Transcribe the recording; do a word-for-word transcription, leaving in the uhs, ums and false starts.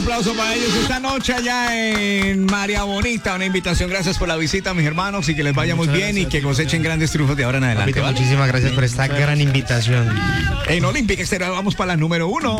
aplauso para ellos esta noche allá en María Bonita. Una invitación, gracias por la visita, mis hermanos, y que les vaya muy bien y que cosechen grandes triunfos de ahora en adelante. Papito, ¿vale? Muchísimas gracias por esta gran invitación. En Olímpica Exterior vamos para la número uno.